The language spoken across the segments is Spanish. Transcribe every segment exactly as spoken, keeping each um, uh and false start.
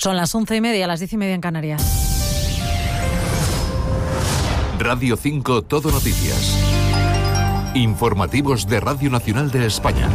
Son las once y media, las diez y media en Canarias. Radio cinco Todo Noticias. Informativos de Radio Nacional de España.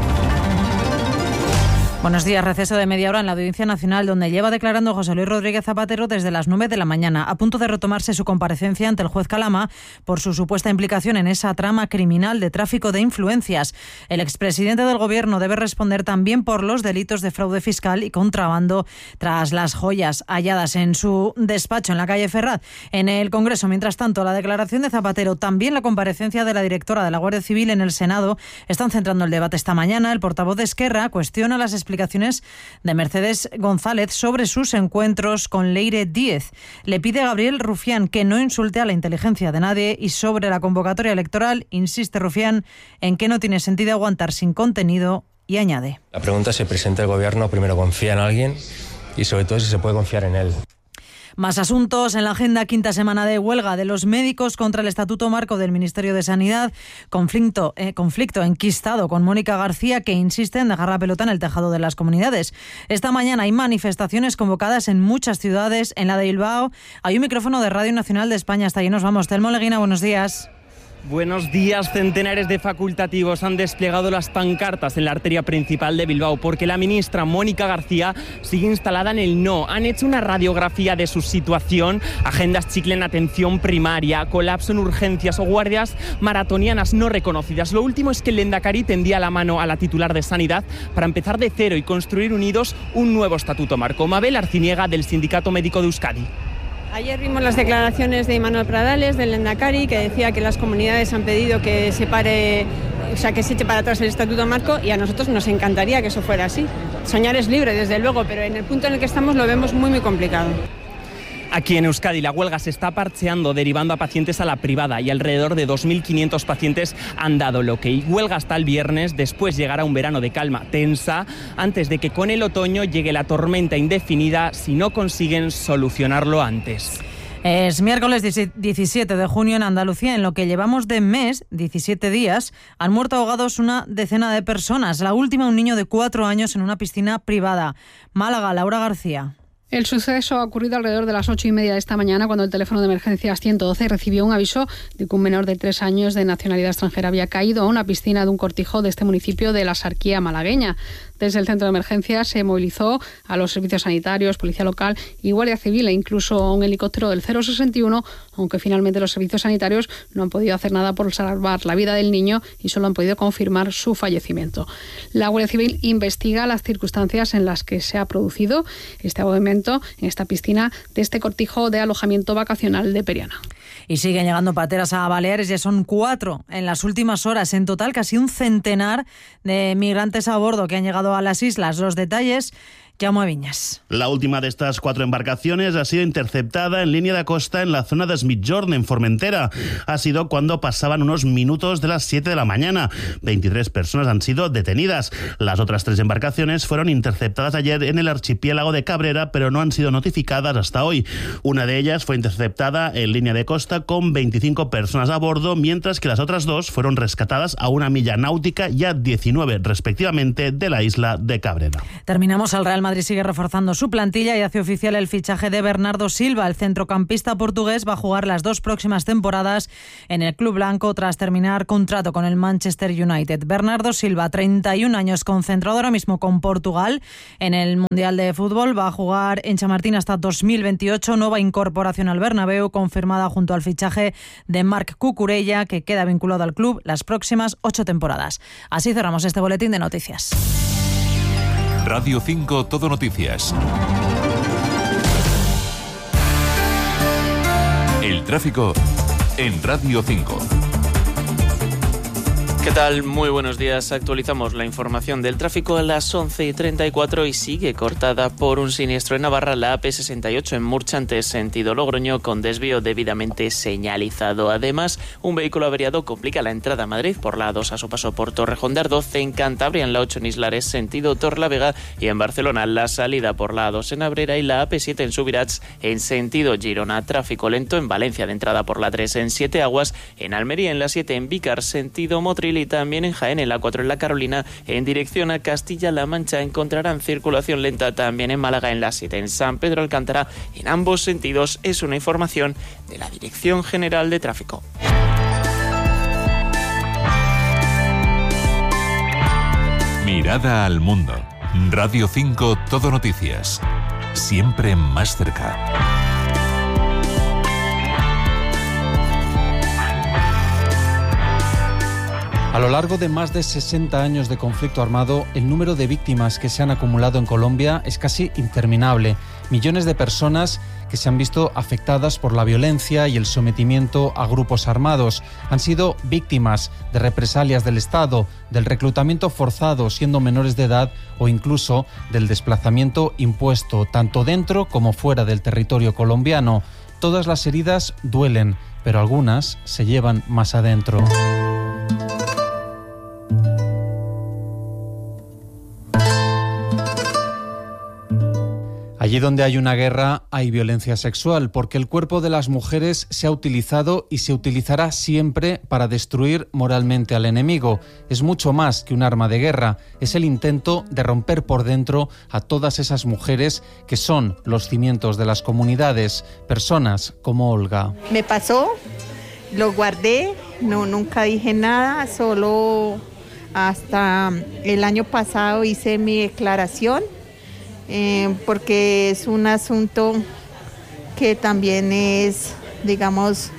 Buenos días. Receso de media hora en la Audiencia Nacional, donde lleva declarando José Luis Rodríguez Zapatero desde las nueve de la mañana, a punto de retomarse su comparecencia ante el juez Calama por su supuesta implicación en esa trama criminal de tráfico de influencias. El expresidente del Gobierno debe responder también por los delitos de fraude fiscal y contrabando tras las joyas halladas en su despacho en la calle Ferraz. En el Congreso, mientras tanto, la declaración de Zapatero, también la comparecencia de la directora de la Guardia Civil en el Senado, están centrando el debate esta mañana. El portavoz de Esquerra cuestiona las explicaciones de Mercedes González sobre sus encuentros con Leire Díez. Le pide a Gabriel Rufián que no insulte a la inteligencia de nadie, y sobre la convocatoria electoral insiste Rufián en que no tiene sentido aguantar sin contenido, y añade: La pregunta es si el presidente del Gobierno primero confía en alguien y sobre todo si se puede confiar en él. Más asuntos en la agenda. Quinta semana de huelga de los médicos contra el Estatuto Marco del Ministerio de Sanidad. Conflicto, eh, conflicto enquistado con Mónica García, que insiste en dejar la pelota en el tejado de las comunidades. Esta mañana hay manifestaciones convocadas en muchas ciudades. En la de Bilbao hay un micrófono de Radio Nacional de España. Hasta allí nos vamos. Telmo Leguina, buenos días. Buenos días. Centenares de facultativos han desplegado las pancartas en la arteria principal de Bilbao porque la ministra Mónica García sigue instalada en el no. Han hecho una radiografía de su situación: agendas chicle en atención primaria, colapso en urgencias o guardias maratonianas no reconocidas. Lo último es que el Lehendakari tendía la mano a la titular de Sanidad para empezar de cero y construir unidos un nuevo estatuto marco. Mabel Arciniega, del Sindicato Médico de Euskadi. Ayer vimos las declaraciones de Imanol Pradales, del Lehendakari, que decía que las comunidades han pedido que se pare, o sea, que se eche para atrás el Estatuto Marco, y a nosotros nos encantaría que eso fuera así. Soñar es libre, desde luego, pero en el punto en el que estamos lo vemos muy, muy complicado. Aquí en Euskadi la huelga se está parcheando, derivando a pacientes a la privada, y alrededor de dos mil quinientos pacientes han dado lo que. Y huelga hasta el viernes. Después llegará un verano de calma tensa, antes de que con el otoño llegue la tormenta indefinida si no consiguen solucionarlo antes. Es miércoles diecisiete de junio en Andalucía. En lo que llevamos de mes, diecisiete días, han muerto ahogados una decena de personas. La última, un niño de cuatro años en una piscina privada. Málaga, Laura García. El suceso ha ocurrido alrededor de las ocho y media de esta mañana, cuando el teléfono de emergencias ciento doce recibió un aviso de que un menor de tres años de nacionalidad extranjera había caído a una piscina de un cortijo de este municipio de la Sarquía malagueña. Desde el centro de emergencias se movilizó a los servicios sanitarios, policía local y guardia civil, e incluso un helicóptero del cero sesenta y uno, aunque finalmente los servicios sanitarios no han podido hacer nada por salvar la vida del niño y solo han podido confirmar su fallecimiento. La Guardia Civil investiga las circunstancias en las que se ha producido este ahogamiento en esta piscina de este cortijo de alojamiento vacacional de Periana. Y siguen llegando pateras a Baleares. Ya son cuatro en las últimas horas. En total, casi un centenar de migrantes a bordo que han llegado a las islas. Los detalles, Jaume Viñas. La última de estas cuatro embarcaciones ha sido interceptada en línea de costa en la zona de Es Migjorn, en Formentera. Ha sido cuando pasaban unos minutos de las siete de la mañana. veintitrés personas han sido detenidas. Las otras tres embarcaciones fueron interceptadas ayer en el archipiélago de Cabrera, pero no han sido notificadas hasta hoy. Una de ellas fue interceptada en línea de costa con veinticinco personas a bordo, mientras que las otras dos fueron rescatadas a una milla náutica y a diecinueve, respectivamente, de la isla de Cabrera. Terminamos. El Real Madrid Madrid sigue reforzando su plantilla y hace oficial el fichaje de Bernardo Silva. El centrocampista portugués va a jugar las dos próximas temporadas en el club blanco tras terminar contrato con el Manchester United. Bernardo Silva, treinta y un años, concentrado ahora mismo con Portugal en el Mundial de Fútbol. Va a jugar en Chamartín hasta dos mil veintiocho. Nueva incorporación al Bernabéu, confirmada junto al fichaje de Marc Cucurella, que queda vinculado al club las próximas ocho temporadas. Así cerramos este boletín de noticias. Radio cinco Todo Noticias. El tráfico en Radio cinco. ¿Qué tal? Muy buenos días. Actualizamos la información del tráfico a las once y treinta y cuatro y sigue cortada por un siniestro en Navarra, la A P sesenta y ocho en Murchantes, sentido Logroño, con desvío debidamente señalizado. Además, un vehículo averiado complica la entrada a Madrid por la A dos a su paso por Torrejón de Ardoz, en Cantabria en la ocho en Islares, sentido Torlavega, y en Barcelona la salida por la A dos en Abrera y la A P siete en Subirats en sentido Girona. Tráfico lento en Valencia de entrada por la tres en Siete Aguas, en Almería en la siete en Vícar, sentido Motril, y también en Jaén, en la cuatro en la Carolina, en dirección a Castilla-La Mancha encontrarán circulación lenta también en Málaga en la siete, en San Pedro Alcántara, en ambos sentidos. Es una información de la Dirección General de Tráfico. Mirada al mundo. Radio cinco Todo Noticias. Siempre más cerca. A lo largo de más de sesenta años de conflicto armado, el número de víctimas que se han acumulado en Colombia es casi interminable. Millones de personas que se han visto afectadas por la violencia y el sometimiento a grupos armados han sido víctimas de represalias del Estado, del reclutamiento forzado siendo menores de edad o incluso del desplazamiento impuesto tanto dentro como fuera del territorio colombiano. Todas las heridas duelen, pero algunas se llevan más adentro. Allí donde hay una guerra hay violencia sexual, porque el cuerpo de las mujeres se ha utilizado y se utilizará siempre para destruir moralmente al enemigo. Es mucho más que un arma de guerra, es el intento de romper por dentro a todas esas mujeres que son los cimientos de las comunidades, personas como Olga. Me pasó, lo guardé, no, nunca dije nada, solo hasta el año pasado hice mi declaración. Eh, porque es un asunto que también es, digamos,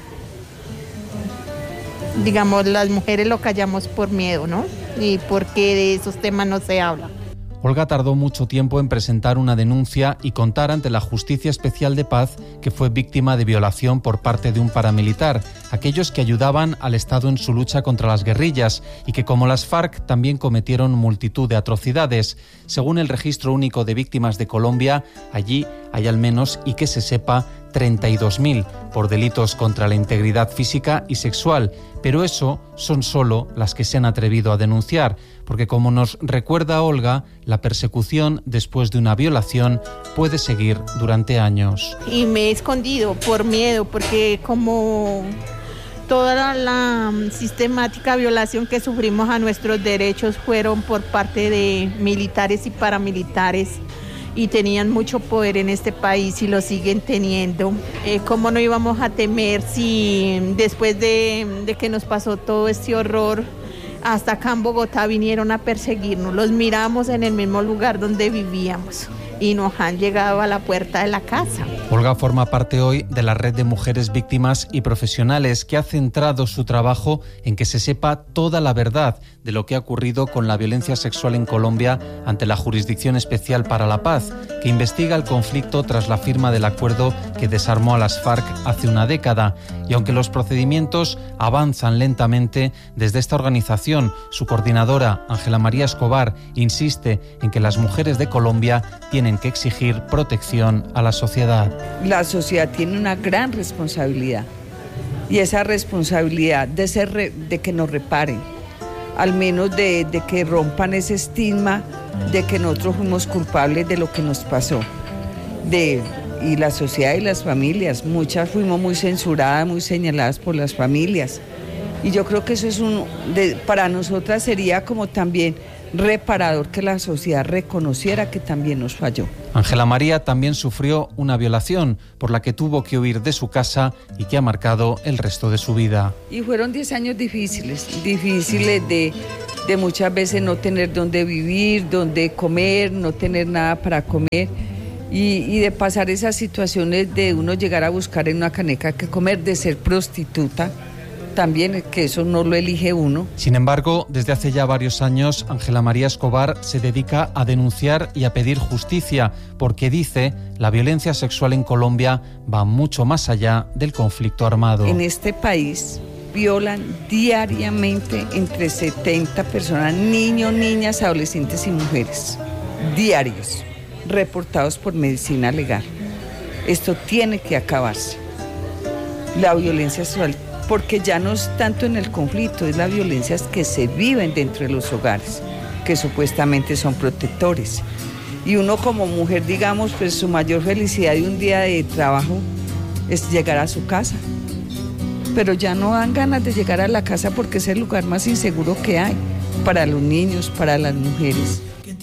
digamos, las mujeres lo callamos por miedo, ¿no? Y porque de esos temas no se habla. Olga tardó mucho tiempo en presentar una denuncia y contar ante la Justicia Especial de Paz que fue víctima de violación por parte de un paramilitar, aquellos que ayudaban al Estado en su lucha contra las guerrillas y que, como las FARC, también cometieron multitud de atrocidades. Según el Registro Único de Víctimas de Colombia, allí hay al menos, y que se sepa, treinta y dos mil por delitos contra la integridad física y sexual, pero eso son solo las que se han atrevido a denunciar, porque como nos recuerda Olga, la persecución después de una violación puede seguir durante años. Y me he escondido por miedo, porque como toda la sistemática violación que sufrimos a nuestros derechos fueron por parte de militares y paramilitares, y tenían mucho poder en este país y lo siguen teniendo. Eh, ¿Cómo no íbamos a temer si después de, de que nos pasó todo este horror, hasta acá en Bogotá vinieron a perseguirnos? Los miramos en el mismo lugar donde vivíamos y nos han llegado a la puerta de la casa. Olga forma parte hoy de la red de mujeres víctimas y profesionales que ha centrado su trabajo en que se sepa toda la verdad de lo que ha ocurrido con la violencia sexual en Colombia ante la Jurisdicción Especial para la Paz, que investiga el conflicto tras la firma del acuerdo que desarmó a las FARC hace una década. Y aunque los procedimientos avanzan lentamente, desde esta organización, su coordinadora, Ángela María Escobar, insiste en que las mujeres de Colombia tienen que exigir protección a la sociedad. La sociedad tiene una gran responsabilidad, y esa responsabilidad de, ser re, de que nos reparen, al menos de, de que rompan ese estigma de que nosotros fuimos culpables de lo que nos pasó. De, y la sociedad y las familias, muchas fuimos muy censuradas, muy señaladas por las familias. Y yo creo que eso es un, de, para nosotras sería como también reparador que la sociedad reconociera que también nos falló. Ángela María también sufrió una violación por la que tuvo que huir de su casa y que ha marcado el resto de su vida. Y fueron diez años difíciles, difíciles de, de muchas veces no tener dónde vivir, dónde comer, no tener nada para comer. Y, y de pasar esas situaciones de uno llegar a buscar en una caneca que comer, de ser prostituta, también, que eso no lo elige uno. Sin embargo, desde hace ya varios años, Ángela María Escobar se dedica a denunciar y a pedir justicia, porque dice, la violencia sexual en Colombia va mucho más allá del conflicto armado. En este país violan diariamente entre setenta personas, niños, niñas, adolescentes y mujeres, diarios, reportados por Medicina Legal. Esto tiene que acabarse. La violencia sexual, porque ya no es tanto en el conflicto, es la violencia que se viven dentro de los hogares, que supuestamente son protectores. Y uno como mujer, digamos, pues su mayor felicidad de un día de trabajo es llegar a su casa. pero ya no dan ganas de llegar a la casa porque es el lugar más inseguro que hay para los niños, para las mujeres.